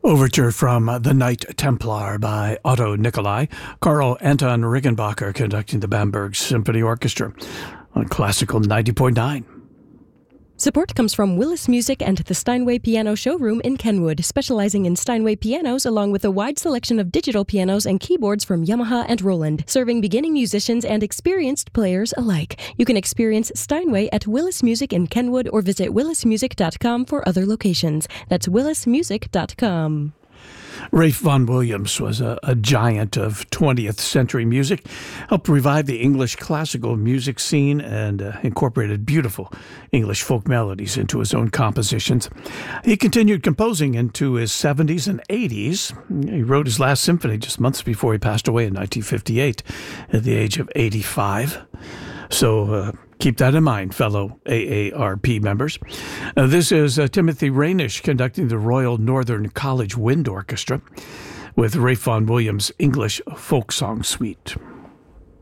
Overture from The Knight Templar by Otto Nicolai. Carl Anton Rickenbacker conducting the Bamberg Symphony Orchestra on Classical 90.9. Support comes from Willis Music and the Steinway Piano Showroom in Kenwood, specializing in Steinway pianos along with a wide selection of digital pianos and keyboards from Yamaha and Roland, serving beginning musicians and experienced players alike. You can experience Steinway at Willis Music in Kenwood or visit willismusic.com for other locations. That's willismusic.com. Ralph Vaughan Williams was a giant of 20th century music, helped revive the English classical music scene, and incorporated beautiful English folk melodies into his own compositions. He continued composing into his 70s and 80s. He wrote his last symphony just months before he passed away in 1958 at the age of 85. So keep that in mind, fellow AARP members. This is Timothy Rainish conducting the Royal Northern College Wind Orchestra with Ralph Vaughan Williams' English Folk Song Suite.